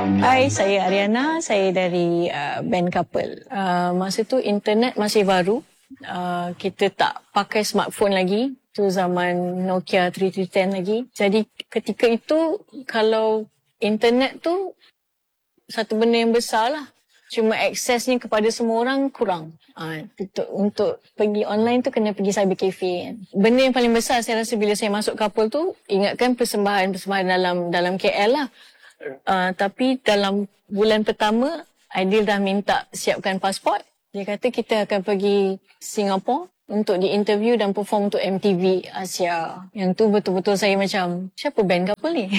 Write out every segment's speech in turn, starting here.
Hai, saya Ariana. Saya dari band Couple. Masa tu internet masih baru. Kita tak pakai smartphone lagi. Tu zaman Nokia 3310 lagi. Jadi ketika itu kalau internet tu satu benda yang besar lah. Cuma aksesnya kepada semua orang kurang. Untuk pergi online tu kena pergi cyber cafe kan. Benda yang paling besar saya rasa bila saya masuk Couple tu, ingatkan persembahan dalam KL lah. Tapi dalam bulan pertama, Aidil dah minta siapkan pasport. Dia kata kita akan pergi Singapura untuk di-interview dan perform untuk MTV Asia. Yang tu betul-betul saya macam, siapa band Couple ni?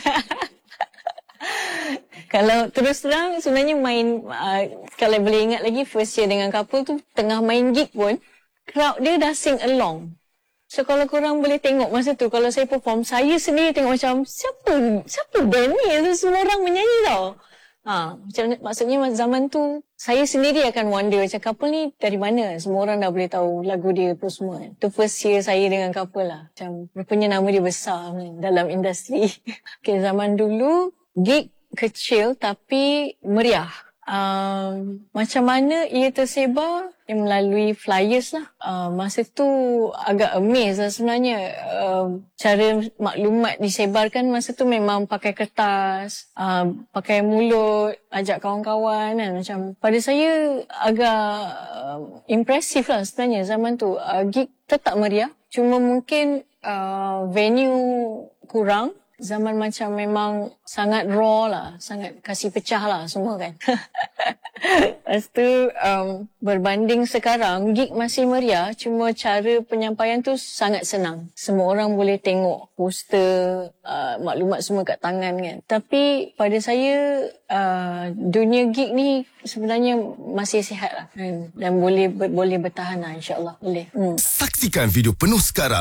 Kalau terus terang sebenarnya kalau boleh ingat lagi first year dengan Couple tu tengah main gig pun crowd dia dah sing along. So kalau korang boleh tengok masa tu kalau saya perform, saya sendiri tengok macam siapa band ni? Semua orang menyanyi tau. Maksudnya zaman tu saya sendiri akan wonder macam Couple ni dari mana? Semua orang dah boleh tahu lagu dia tu semua. Tu first year saya dengan Couple lah. Macam rupanya nama dia besar dalam industri. Okay, zaman dulu gig kecil tapi meriah. Macam mana ia tersebar? Melalui flyers lah. Masa tu agak amazed lah sebenarnya. Cara maklumat disebarkan masa tu memang pakai kertas, pakai mulut, ajak kawan-kawan kan. Macam pada saya agak impresif lah sebenarnya zaman tu. Gig tetap meriah. Cuma mungkin venue kurang. Zaman macam memang sangat raw lah. Sangat kasih pecah lah semua kan. Lepas tu berbanding sekarang, gig masih meriah. Cuma cara penyampaian tu sangat senang. Semua orang boleh tengok poster, maklumat semua kat tangan kan. Tapi pada saya, dunia gig ni sebenarnya masih sihat lah. Dan boleh bertahan lah insyaAllah. Boleh. Saksikan video penuh sekarang.